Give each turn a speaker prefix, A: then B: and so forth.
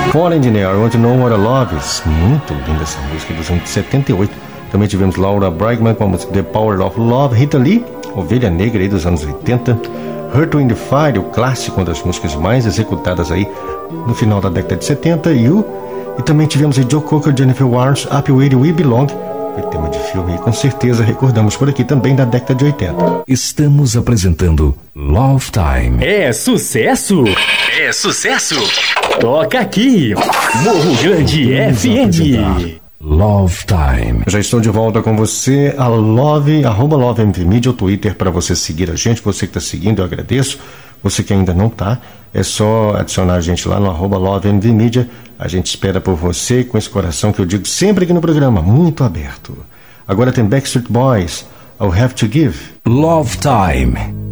A: Falling in the Air, I Want to Know What I Love Is. Muito linda essa música dos anos 78. Também tivemos Laura Brightman com a música The Power of Love. Rita Lee, Ovelha Negra aí dos anos 80. Hurt in the Fire, o clássico, uma das músicas mais executadas aí no final da década de 70. You. E também tivemos aí Joe Cocker, Jennifer Warnes, Up Where We Belong. Foi tema de filme e com certeza recordamos por aqui também da década de 80.
B: Estamos apresentando Love Time.
C: É sucesso! É sucesso! Toca aqui, Morro Grande FM.
B: Love Time.
A: Já estou de volta com você, a Love, @LoveMVMedia, o Twitter para você seguir a gente. Você que está seguindo, eu agradeço. Você que ainda não está, é só adicionar a gente lá no @LoveMVMedia. A gente espera por você com esse coração que eu digo sempre aqui no programa, muito aberto. Agora tem Backstreet Boys, I'll Have to Give.
B: Love Time.